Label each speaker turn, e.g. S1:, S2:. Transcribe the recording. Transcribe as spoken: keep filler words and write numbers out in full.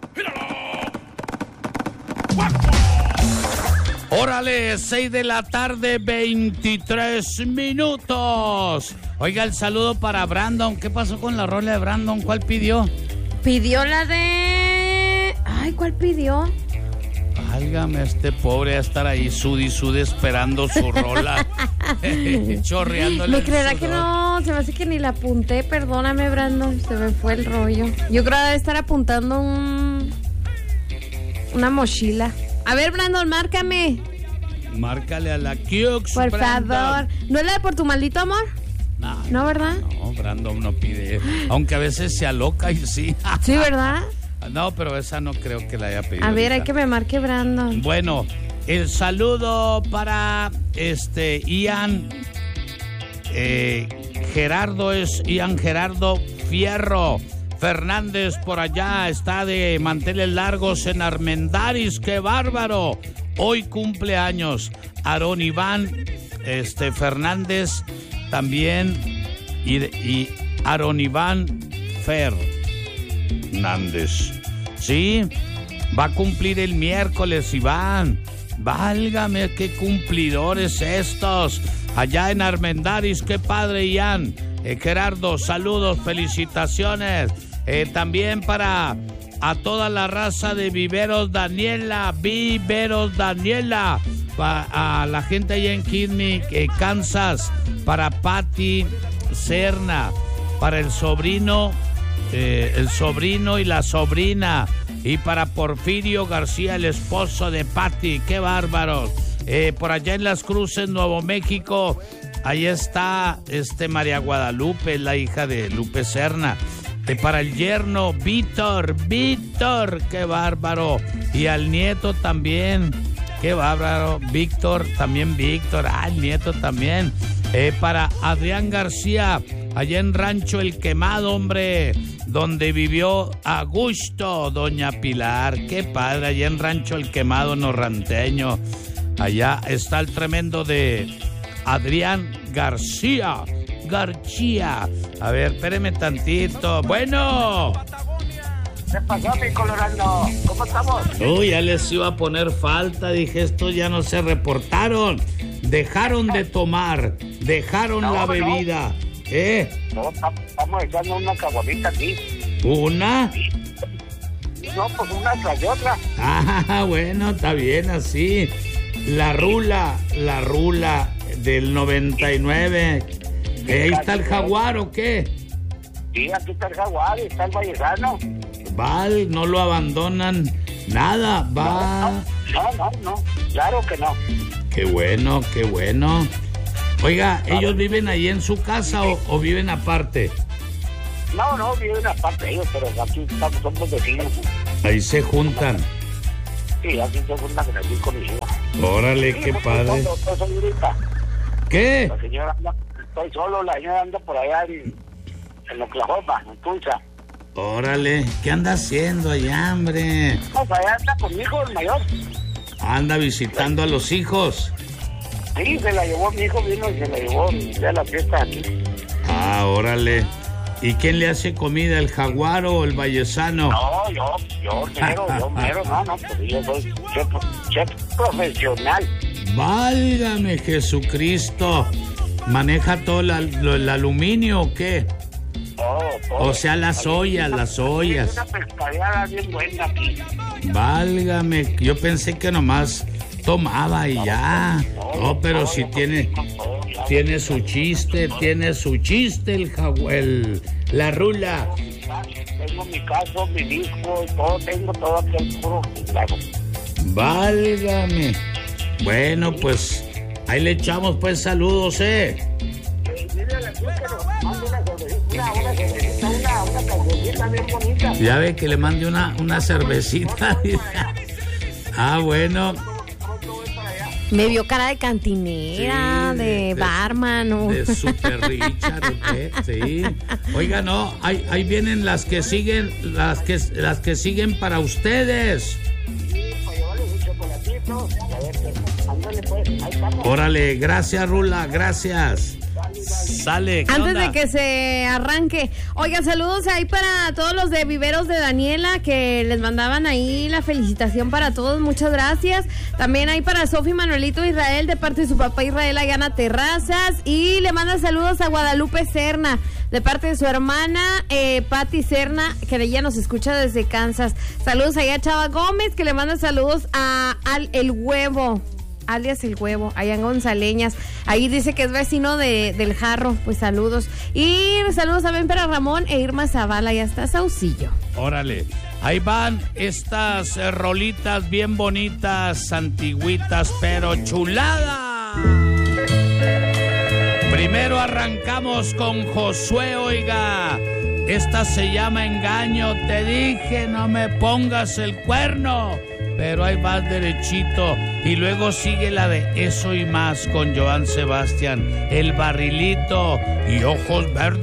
S1: Órale, seis de la tarde, veintitrés minutos. Oiga, el saludo para Brandon. ¿Qué pasó con la rola de Brandon? ¿Cuál pidió?
S2: Pidió la de... Ay, ¿cuál pidió?
S1: Válgame, este pobre a estar ahí sudi sudi esperando su rola. Chorreándole.
S2: ¿Me creerá que no? Se me hace que ni la apunté. Perdóname, Brandon. Se me fue el rollo. Yo creo que debe estar apuntando un... una mochila. A ver, Brandon, márcame.
S1: Márcale a la Cukes,
S2: por
S1: Brandon.
S2: favor. ¿No es la de Por tu maldito amor?
S1: No,
S2: no, ¿verdad?
S1: No, Brandon no pide. Aunque a veces se aloca y sí.
S2: Sí, ¿verdad?
S1: No, pero esa no creo que la haya pedido.
S2: A ver,
S1: ahorita.
S2: hay que me marque Brandon.
S1: Bueno, el saludo para este Ian eh, Gerardo es Ian Gerardo Fierro Fernández, por allá está de manteles largos en Armendáriz. ¡Qué bárbaro! Hoy cumple años Aarón Iván este, Fernández también y, y Aarón Iván Fernández. ¿Sí? Va a cumplir el miércoles, Iván. Válgame, qué cumplidores estos. Allá en Armendáriz, qué padre, Ian. Eh, Gerardo, saludos, felicitaciones. Eh, también para a toda la raza de Viveros Daniela, Viveros Daniela, pa, a la gente allá en Kidney, eh, Kansas, para Patty Serna, para el sobrino, eh, el sobrino y la sobrina, y para Porfirio García, el esposo de Patty, qué bárbaros. Eh, por allá en Las Cruces, Nuevo México, ahí está este María Guadalupe, la hija de Lupe Serna. Eh, para el yerno Víctor, Víctor, qué bárbaro. Y al nieto también, qué bárbaro. Víctor, también Víctor, ah, el nieto también. Eh, para Adrián García, allá en Rancho El Quemado, hombre, donde vivió a gusto Doña Pilar. Qué padre, allá en Rancho El Quemado, norranteño. Allá está el tremendo de Adrián García. García. A ver, espéreme tantito. Bueno.
S3: ¿Qué pasó, mi Colorado? ¿Cómo estamos?
S1: Uy, ya les iba a poner falta. Dije, estos ya no se reportaron. Dejaron de tomar. Dejaron no, la bebida.
S3: No.
S1: ¿Eh?
S3: No, estamos echando una caguamita aquí.
S1: ¿Una?
S3: No, pues una tras de otra.
S1: Ah, bueno, está bien así. La rula, la rula del noventa y nueve. ¿Ahí está el Jaguar o qué?
S3: Sí, aquí está el Jaguar y está el Vallesano.
S1: Val, no lo abandonan nada, va.
S3: No, no, no, no, claro que no.
S1: Qué bueno, qué bueno. Oiga, ¿ellos viven ahí en su casa o, o viven aparte?
S3: No, no, viven aparte ellos, pero aquí estamos, somos vecinos.
S1: Ahí se juntan.
S3: Sí, aquí se juntan aquí con mi hija.
S1: Órale, sí, qué padre.
S3: Solo, estoy
S1: ¿Qué?
S3: La señora anda, estoy solo, la señora anda por allá en, en Oklahoma, en Tulsa.
S1: Órale, ¿qué anda haciendo allá, hombre?
S3: No, pues allá anda con mi hijo, el mayor.
S1: Anda visitando a los hijos.
S3: Sí, se la llevó, mi hijo vino y se la llevó a la fiesta aquí.
S1: Ah, órale. ¿Y quién le hace comida, el Jaguar o el Vallesano?
S3: No, yo, yo mero, yo mero, no, no, pues yo soy chef, chef profesional.
S1: Válgame Jesucristo. ¿Maneja todo la, lo, el aluminio o qué?
S3: Todo, todo.
S1: O sea, las ollas, las ollas.
S3: Una pescadeada bien buena aquí.
S1: Válgame, yo pensé que nomás tomaba y ya. No, pero si tiene, tiene su chiste, tiene su chiste el Jaguar, el, la rula.
S3: Tengo mi caso, mi disco, todo, tengo todo aquí al puro claro.
S1: Válgame. Bueno, pues ahí le echamos pues saludos, eh. Ya ve que le mande una, una cervecita. Ah, bueno.
S2: Me vio cara de cantinera, sí, de, de barman, ¿no?
S1: De Super Richard, ¿eh? Sí. Oiga, no, ahí, ahí vienen las que siguen, las que, las que siguen para ustedes. Órale, gracias, Rula, gracias. Sale. ¿Qué
S2: Antes
S1: onda?
S2: de que se arranque. Oiga, saludos ahí para todos los de Viveros de Daniela que les mandaban ahí la felicitación para todos. Muchas gracias. También ahí para Sofi Manuelito Israel de parte de su papá Israel Ayana Terrazas. Y le manda saludos a Guadalupe Serna de parte de su hermana eh, Patti Serna, que ella nos escucha desde Kansas. Saludos ahí a Chava Gómez, que le manda saludos a Al El Huevo, alias El Huevo, allá en Gonzaleñas. Ahí dice que es vecino de, del Jarro. Pues saludos. Y saludos también para Ramón e Irma Zavala y hasta Saucillo.
S1: Órale. Ahí van estas eh, rolitas bien bonitas, antigüitas, pero chuladas. Primero arrancamos con Josué, oiga. Esta se llama Engaño. Te dije, no me pongas el cuerno. Pero ahí vas derechito. Y luego sigue la de Eso y Más con Joan Sebastián. El Barrilito y Ojos Verdes.